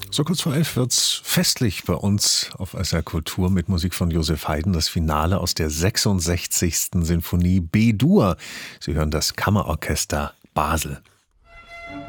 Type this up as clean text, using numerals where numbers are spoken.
So kurz vor 11 wird's festlich bei uns auf SR Kultur mit Musik von Joseph Haydn, das Finale aus der 66. Sinfonie B-Dur. Sie hören das Kammerorchester Basel.